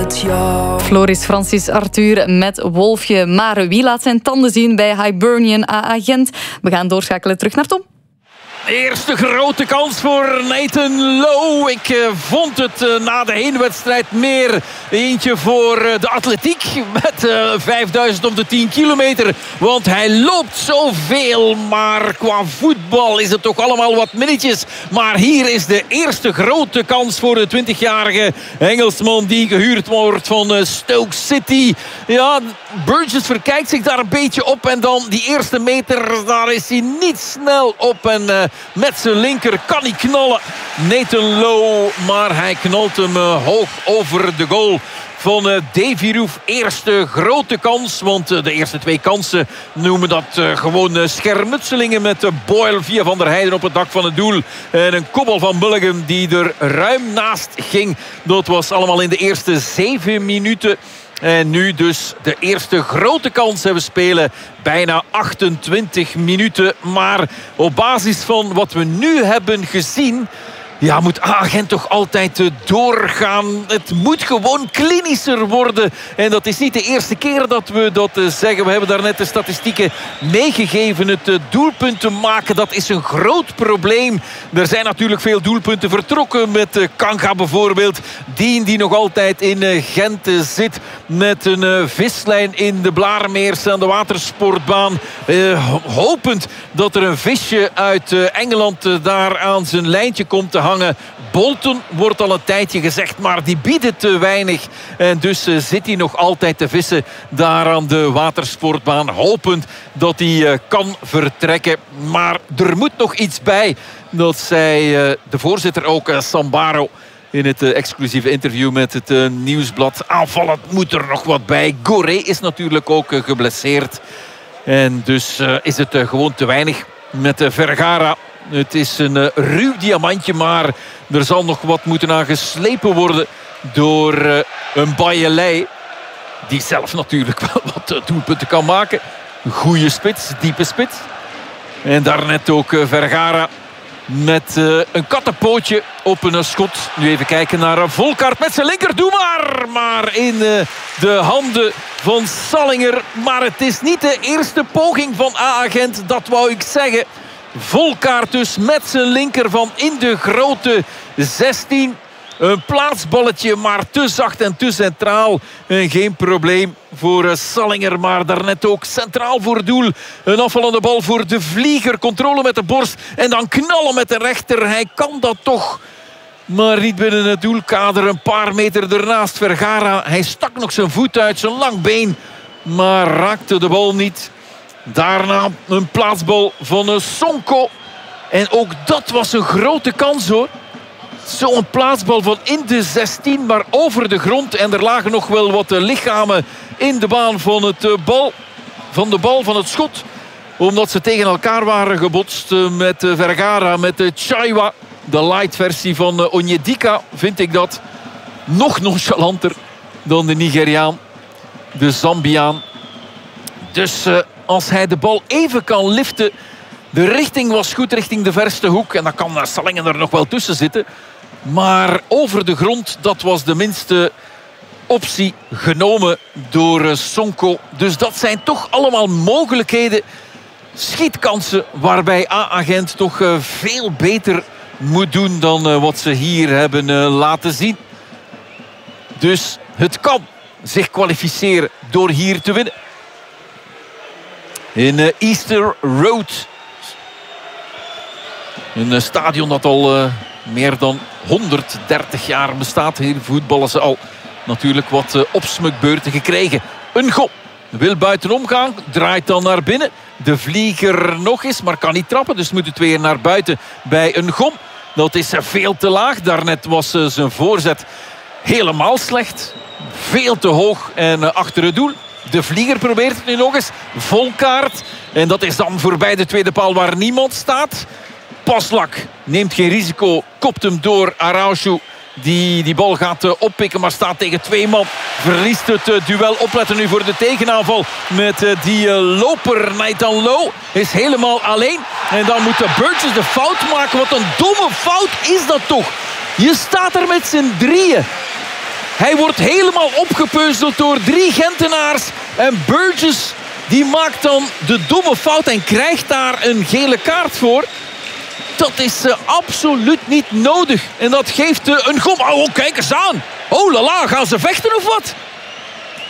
met jou. Floris Francis Arthur met Wolfje. Maar wie laat zijn tanden zien bij Hibernian AA Gent? We gaan doorschakelen terug naar Tom. Eerste grote kans voor Nathan Lowe. Ik vond het na de heenwedstrijd meer eentje voor de atletiek. Met 5000 op de 10 kilometer. Want hij loopt zoveel. Maar qua voetbal is het toch allemaal wat minnetjes. Maar hier is de eerste grote kans voor de 20-jarige Engelsman die gehuurd wordt van Stoke City. Ja, Burgess verkijkt zich daar een beetje op. En dan die eerste meter, daar is hij niet snel op. En met zijn linker kan hij knallen. Nathan Lowe, maar hij knalt hem hoog over de goal van Davy Roef. Eerste grote kans, want de eerste twee kansen noemen dat gewoon schermutselingen met Boyle via Van der Heijden op het dak van het doel. En een kopbal van Mulligan die er ruim naast ging. Dat was allemaal in de eerste 7 minuten. En nu dus de eerste grote kans hebben we spelen. Bijna 28 minuten. Maar op basis van wat we nu hebben gezien, ja, moet Gent toch altijd doorgaan. Het moet gewoon klinischer worden. En dat is niet de eerste keer dat we dat zeggen. We hebben daarnet de statistieken meegegeven. Het doelpunten maken, dat is een groot probleem. Er zijn natuurlijk veel doelpunten vertrokken. Met Kanga bijvoorbeeld. Die nog altijd in Gent zit. Met een vislijn in de Blaarmeers aan de watersportbaan. Hopend dat er een visje uit Engeland daar aan zijn lijntje komt te hangen. Bolton wordt al een tijdje gezegd, maar die bieden te weinig. En dus zit hij nog altijd te vissen daar aan de watersportbaan. Hopend dat hij kan vertrekken. Maar er moet nog iets bij. Dat zei de voorzitter ook, Sambaro, in het exclusieve interview met het Nieuwsblad. Aanvallend moet er nog wat bij. Goré is natuurlijk ook geblesseerd. En dus is het gewoon te weinig met Vergara. Het is een ruw diamantje, maar er zal nog wat moeten aan geslepen worden door een Bayelij. Die zelf natuurlijk wel wat doelpunten kan maken. Goeie spits, diepe spits. En daarnet ook Vergara met een kattenpootje op een schot. Nu even kijken naar Volkaert met zijn linker. Doe maar! Maar in de handen van Sallinger. Maar het is niet de eerste poging van AA Gent, dat wou ik zeggen. Volkaert dus met zijn linker van in de grote 16. Een plaatsballetje, maar te zacht en te centraal. En geen probleem voor Sallinger, maar daarnet ook centraal voor doel. Een afvallende bal voor De Vlieger. Controle met de borst en dan knallen met de rechter. Hij kan dat toch, maar niet binnen het doelkader. Een paar meter ernaast Vergara. Hij stak nog zijn voet uit, zijn lang been, maar raakte de bal niet. Daarna een plaatsbal van Sonko. En ook dat was een grote kans, hoor. Zo'n plaatsbal van in de 16, maar over de grond. En er lagen nog wel wat lichamen in de baan van de bal van het schot. Omdat ze tegen elkaar waren gebotst met Vergara, met Chaiwa. De light versie van Onyedika vind ik dat nog nonchalanter dan de Nigeriaan. De Zambiaan. Dus als hij de bal even kan liften. De richting was goed, richting de verste hoek. En dan kan Sallinger er nog wel tussen zitten. Maar over de grond, dat was de minste optie genomen door Sonko. Dus dat zijn toch allemaal mogelijkheden. Schietkansen waarbij AA Gent toch veel beter moet doen dan wat ze hier hebben laten zien. Dus het kan zich kwalificeren door hier te winnen. In Easter Road. Een stadion dat al meer dan 130 jaar bestaat. Hier voetballen ze al natuurlijk wat opsmukbeurten gekregen. Een gol wil buitenom gaan. Draait dan naar binnen. De Vlieger nog eens, maar kan niet trappen. Dus moet het weer naar buiten bij een gom. Dat is veel te laag. Daarnet was zijn voorzet helemaal slecht. Veel te hoog en achter het doel. De Vlieger probeert het nu nog eens. Volkaert. En dat is dan voorbij de tweede paal waar niemand staat. Paslak neemt geen risico. Kopt hem door Araujo. Die bal gaat oppikken, maar staat tegen 2 man. Verliest het duel. Opletten nu voor de tegenaanval. Met die loper Nathan Lowe. Is helemaal alleen. En dan moet de Burgess de fout maken. Wat een domme fout is dat toch. Je staat er met z'n drieën. Hij wordt helemaal opgepeuzeld door 3 Gentenaars. En Burgess die maakt dan de domme fout en krijgt daar een gele kaart voor. Dat is absoluut niet nodig. En dat geeft een gom. Oh, kijk eens aan. Oh lala, gaan ze vechten of wat?